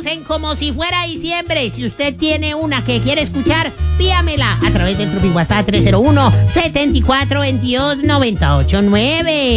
en Como Si Fuera Diciembre. Si usted tiene una que quiere escuchar, píamela a través del Tropi WhatsApp 301-7422-989.